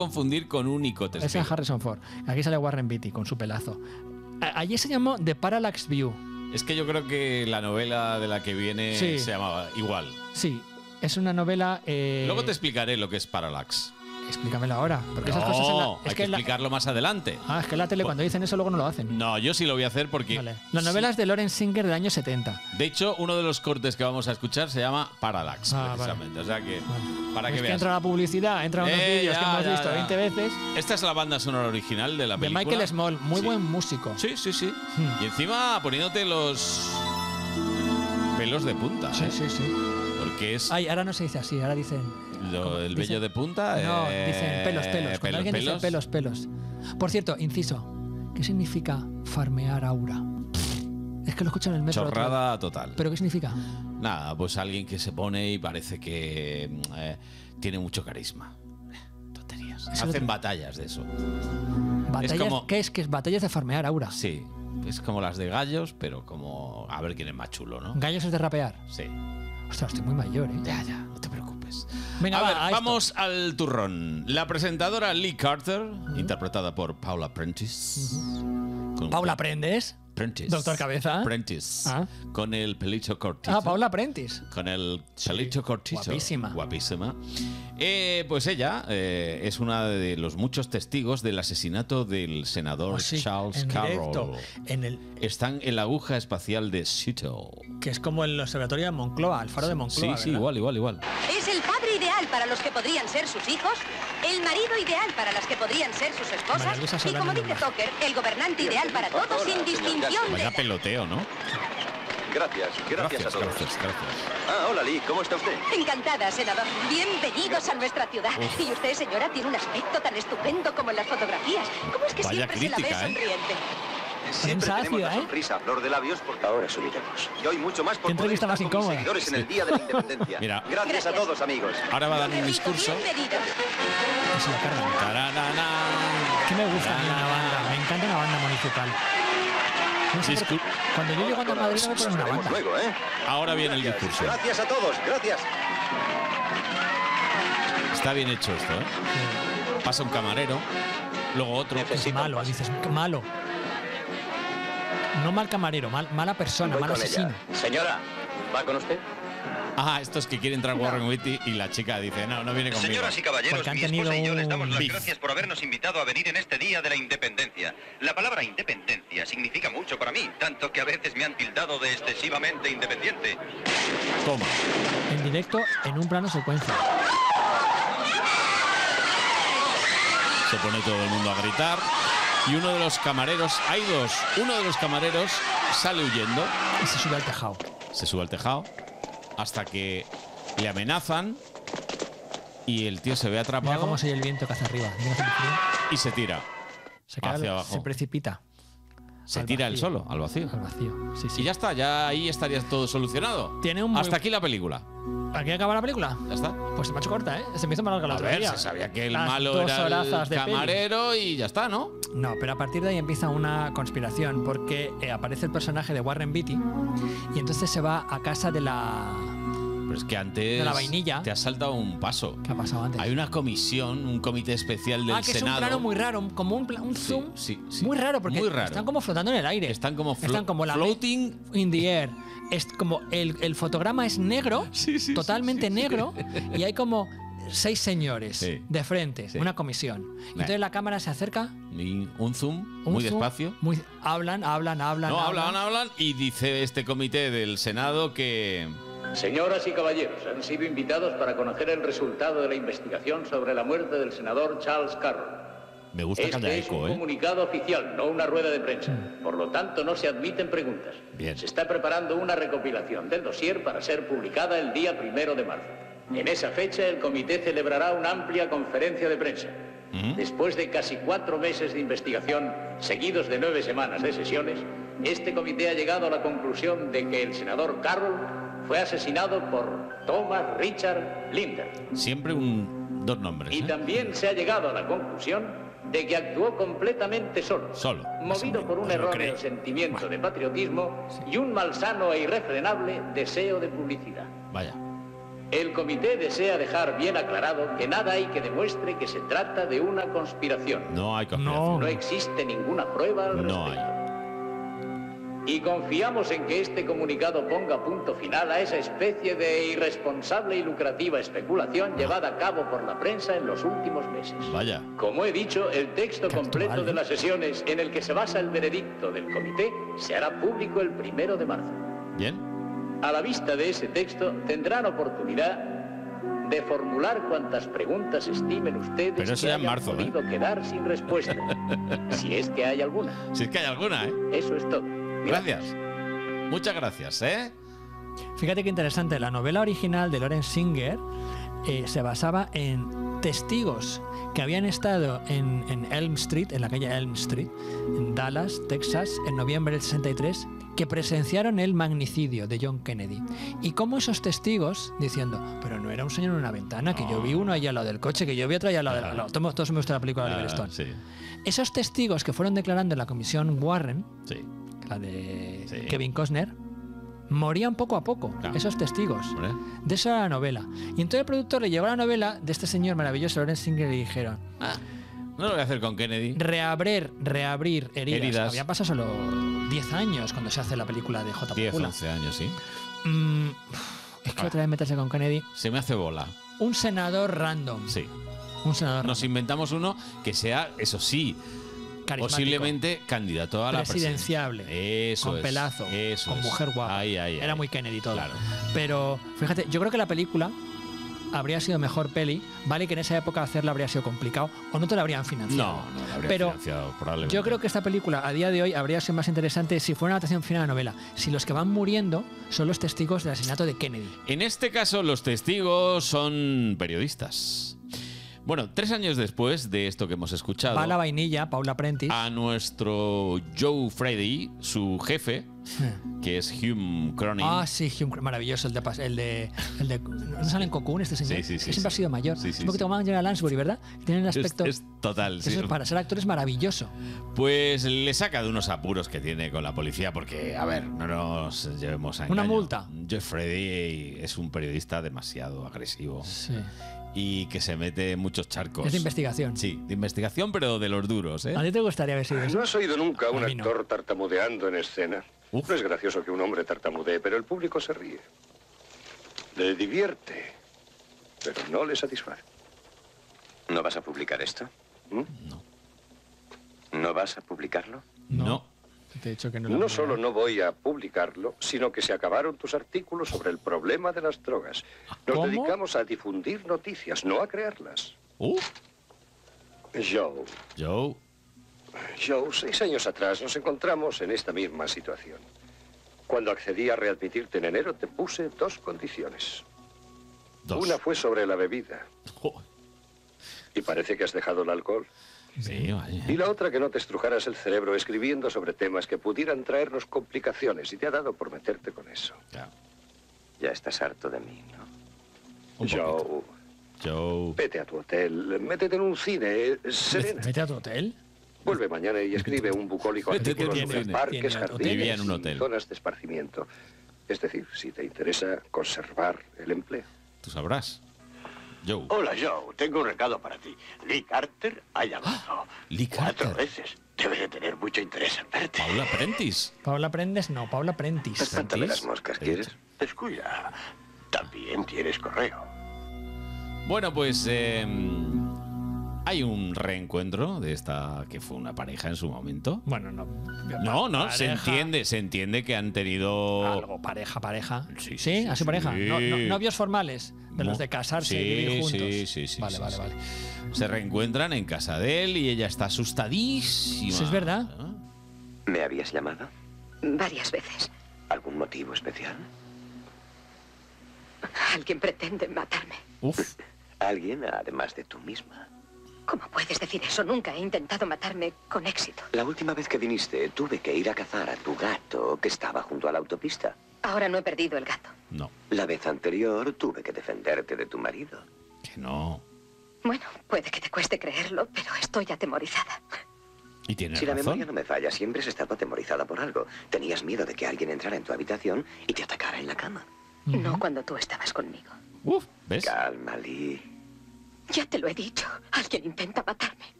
confundir con un Icot Ese Speed. es Harrison Ford. Aquí sale Warren Beatty con su pelazo. Allí se llamó The Parallax View. Es que yo creo que la novela de la que viene Sí. se llamaba igual. Sí, es una novela... Luego te explicaré lo que es Parallax. Explícamelo ahora. Porque esas cosas Hay que explicarlo más adelante. Es que en la tele cuando dicen eso luego no lo hacen. No, yo sí lo voy a hacer porque... Vale. La novela es de Lawrence Singer del año 70. De hecho, uno de los cortes que vamos a escuchar se llama Parallax, Vale. precisamente. O sea que, para Es que que veas. entra la publicidad, entran unos vídeos que hemos visto 20 veces. Esta es la banda sonora original de la De película. Michael Small, muy Sí. buen músico. Sí. Y encima poniéndote los pelos de punta. Sí. Porque es Ay, ahora no se dice así, ahora dicen... el vello de punta. No, dicen pelos. Cuando alguien dice pelos. Por cierto, inciso. ¿Qué significa farmear aura? Es que lo escucho en el metro. Chorrada total. ¿Pero qué significa? Nada, pues alguien que se pone y parece que tiene mucho carisma. Tonterías. Hacen batallas de eso. ¿Batallas? como- ¿Qué es? ¿Qué es batallas de farmear aura? Sí, es como las de gallos, pero como a ver quién es más chulo, ¿no? Gallos es de rapear. Sí. Ostras, estoy muy mayor, ¿eh? Ya, no te preocupes. Venga, a va, ver, a esto. vamos al turrón. La presentadora Lee Carter, interpretada por Paula Prentice. ¿Paula Prendes? Prentice. Doctor Cabeza. Prentice. Ah. Con el pelito cortito. Paula Prentice. Con el pelito cortito. Guapísima. Guapísima. Pues ella es una de los muchos testigos del asesinato del senador Charles en Carroll. directo, Están en la aguja espacial de Seattle. que es como el observatorio de Moncloa, el faro de Moncloa. Sí, ¿verdad? igual. Es el padre ideal para los que podrían ser sus hijos, el marido ideal para las que podrían ser sus esposas María Luisa y, Solano como en dice doblaje. Tucker, el gobernante ideal para todos sin distinción de Vaya edad. peloteo, ¿no? Gracias a todos. Gracias. Ah, hola Lee, ¿cómo está usted? Encantada, senador. Bienvenidos a nuestra ciudad. Uf. Y usted, señora, tiene un aspecto tan estupendo como en las fotografías. ¿Cómo es que Vaya siempre se la ve crítica, ¿eh? sonriente? Siempre Prensa tenemos la ácida, ¿eh? sonrisa a flor de labios porque ahora subiremos. Y hoy mucho más por ¿Qué entrevista poder más estar con mis incómoda? seguidores en el Día de la Independencia. Mira. Gracias a todos, amigos. Ahora va a dar un Bienvenido, discurso. bienvenido. Se lo cargan. Taranana. ¿Qué me gusta a mí una banda? Me encanta una banda municipal. No sé por qué. Cuando yo llego a Madrid no me ponen una Nos veremos banda. luego, ¿eh? Ahora viene el discurso. Gracias a todos, gracias. Está bien hecho esto, ¿eh? Pasa un camarero, luego otro. Es malo, dices, qué malo. No mal camarero, mala persona, Voy mal con asesino. ella. Señora, ¿va con usted? Estos que quieren entrar Warren Beatty y la chica dice, no viene conmigo. Señoras y caballeros, Porque han mi esposa tenido y yo les damos un las beef. gracias por habernos invitado a venir en este Día de la Independencia. La palabra independencia significa mucho para mí, tanto que a veces me han tildado de excesivamente independiente. Toma. En directo, en un plano secuencia. Se pone todo el mundo a gritar. Y uno de los camareros, hay dos, uno de los camareros sale huyendo, Y se sube al tejado. se sube al tejado, hasta que le amenazan y el tío se ve Mira atrapado cómo se oye el viento que hace arriba. Mira que frío. y se tira. Se cae, hacia abajo. se precipita Se al tira él vacío. solo, al vacío. al vacío. Sí, sí. Y ya está, ya ahí estaría todo solucionado. Tiene un muy- Hasta aquí la película. ¿Aquí acaba la película? Ya está. Pues se me ha hecho corta, ¿eh? Se me hizo más larga la A otra ver, día. se sabía que el Las malo 2 era horazas el de peli. camarero y ya está, ¿no? No, pero a partir de ahí empieza una conspiración porque aparece el personaje de Warren Beatty y entonces se va a casa de la... Pero es que antes De la vainilla. te has saltado un paso. ¿Qué ha pasado antes? Hay una comisión, un comité especial del que es Senado. un plano muy raro, como un Sí, zoom sí. muy raro porque Muy raro. están como flotando en el aire. Están como la floating. in the air. Es como el fotograma es negro, Sí, totalmente negro, y hay como 6 señores Sí. de frente, Sí. una comisión. Y entonces la cámara se acerca, Y un zoom, un muy zoom, despacio. hablan. No, hablan. Y dice este comité del Senado que... Señoras y caballeros, han sido invitados para conocer el resultado de la investigación sobre la muerte del senador Charles Carroll. Me gusta que haya Este es un eco, ¿eh? comunicado oficial, no una rueda de prensa. Por lo tanto, no se admiten preguntas. Bien. Se está preparando una recopilación del dossier para ser publicada el día 1 de marzo. En esa fecha, el comité celebrará una amplia conferencia de prensa. Después de casi 4 meses de investigación, seguidos de 9 semanas de sesiones, este comité ha llegado a la conclusión de que el senador Carroll fue asesinado por Thomas Richard Linder. Siempre dos nombres, Y ¿eh? también se ha llegado a la conclusión de que actuó completamente solo. Solo. Movido por un No lo erróneo creo. sentimiento de patriotismo y un malsano e irrefrenable deseo de publicidad. Vaya. El comité desea dejar bien aclarado que nada hay que demuestre que se trata de una conspiración. No hay conspiración. No existe ninguna prueba al respecto. No hay. Y confiamos en que este comunicado ponga punto final a esa especie de irresponsable y lucrativa especulación llevada a cabo por la prensa en los últimos meses. Vaya. Como he dicho, el texto completo de las sesiones en el que se basa el veredicto del comité se hará público el 1 de marzo. Bien. A la vista de ese texto tendrán oportunidad de formular cuantas preguntas estimen ustedes Pero eso que ya en hayan marzo, podido quedar sin respuesta. Si es que hay alguna. Si es que hay alguna, ¿eh? Eso es todo. Gracias. Muchas gracias, ¿eh? Fíjate qué interesante, la novela original de Lawrence Singer se basaba en testigos que habían estado en Elm Street, en la calle Elm Street, en Dallas, Texas, en noviembre del 63, que presenciaron el magnicidio de John Kennedy. Y cómo esos testigos, diciendo, pero no era un señor en una ventana, que yo vi uno ahí al lado del coche, que yo vi otro ahí al lado del lado. Todos hemos visto la película de Oliver Stone. Sí. Esos testigos que fueron declarando en la comisión Warren, Sí. la de Sí. Kevin Costner, morían poco a poco, Claro. esos testigos. Hombre. De eso era la novela. Y entonces el productor le llevó la novela de este señor maravilloso, Lawrence Singer, y le dijeron, No lo voy a hacer con Kennedy. reabrir heridas. Heridas. Habían pasado solo 10 años cuando se hace la película de J. 10, Pula. 11 años, sí. Es que otra vez meterse con Kennedy. Se me hace bola. Un senador random. Sí. Un senador Nos random. inventamos uno que sea, eso sí, Carismático. posiblemente candidato a la presidencia. Presidenciable. Eso con es. pelazo. Eso con es. mujer guapa. Ahí, ahí, Era ahí. muy Kennedy todo. Claro. Pero fíjate, yo creo que la película habría sido mejor peli. Vale que en esa época hacerla habría sido complicado o no te la habrían financiado. No, la habría Pero financiado probablemente. yo creo que esta película a día de hoy habría sido más interesante si fuera una adaptación final de la novela. Si los que van muriendo son los testigos del asesinato de Kennedy. En este caso, los testigos son periodistas. Bueno, 3 años después de esto que hemos escuchado, Va la vainilla, Paula Prentice. a nuestro Joe Friday, su jefe, que es Hume Cronyn. Ah, sí, maravilloso el de ¿no sale en Cocoon este señor? Sí, sí, Que siempre ha sido mayor. Sí, sí, es un poquito sí. más Angela Lansbury, ¿verdad? Tiene el Es- aspecto. es total, sí. Eso para ser actor es maravilloso. Pues le saca de unos apuros que tiene con la policía porque, a ver, no nos llevemos a Una engaño. multa. Joe Friday es un periodista demasiado agresivo Sí. y que se mete en muchos charcos. Es de investigación. Sí, de investigación, pero de los duros, ¿eh? ¿A ti te gustaría haber sido eso? ¿No has oído nunca a un A mí no. actor tartamudeando en escena? Uf. No es gracioso que un hombre tartamudee, pero el público se ríe. Le divierte, pero no le satisface. ¿No vas a publicar esto? ¿Mm? ¿No vas a publicarlo? No. Te he dicho que no. No solo no voy a publicarlo, sino que se acabaron tus artículos sobre el problema de las drogas. Nos ¿Cómo? dedicamos a difundir noticias, no a crearlas. Joe. Joe, 6 años atrás nos encontramos en esta misma situación. Cuando accedí a readmitirte en enero, te puse 2 condiciones. 2. Una fue sobre la bebida. Joder. Y parece que has dejado el alcohol. Sí, vaya. Y la otra, que no te estrujaras el cerebro escribiendo sobre temas que pudieran traernos complicaciones. Y te ha dado por meterte con eso. Claro. Ya estás harto de mí, ¿no? Un poquito. Joe, Joe. vete a tu hotel, métete en un cine, serena. Vete a tu hotel. Vuelve mañana y escribe un bucólico Vete, artículo tiene- sobre tiene parques, hotel. jardines Vivía en un y hotel. zonas de esparcimiento. Es decir, si te interesa conservar el empleo. Tú sabrás. Joe. Hola, Joe. Tengo un recado para ti. Lee Carter ha llamado. Lee 4 Carter. veces. Debe de tener mucho interés en verte. Paula Prentice. Paula Prentice, no, Paula Prentice. Espántame las moscas, ¿quieres? Descuida. También tienes correo. Bueno, pues hay un reencuentro de esta que fue una pareja en su momento. Bueno, no. No, se Pareja, entiende que han tenido Algo, pareja. Sí, ¿Sí? sí, ¿Así sí. pareja? Novios formales, de los No. de casarse y Sí, vivir juntos. sí, Vale, sí, vale, sí. vale. Se reencuentran en casa de él y ella está asustadísima. Sí, es verdad. ¿Me habías llamado? Varias veces. ¿Algún motivo especial? Alguien pretende matarme. Uf. ¿Alguien además de tú misma? ¿Cómo puedes decir eso? Nunca he intentado matarme con éxito. La última vez que viniste, tuve que ir a cazar a tu gato que estaba junto a la autopista. Ahora no he perdido el gato. No, La vez anterior, tuve que defenderte de tu marido. que no. Bueno, puede que te cueste creerlo, pero estoy atemorizada. Y tienes Si la razón. memoria no me falla, siempre has estado atemorizada por algo. Tenías miedo de que alguien entrara en tu habitación y te atacara en la cama. No cuando tú estabas conmigo. Uf, ¿ves? Calma, Lee. Ya te lo he dicho. Alguien intenta matarme.